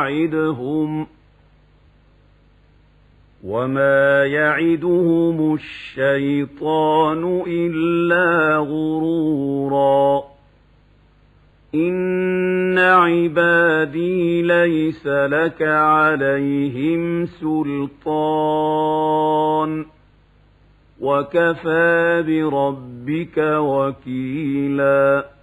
وما يعدهم الشيطان إلا غرورا. إن عبادي ليس لك عليهم سلطان وكفى بربك وكيلا.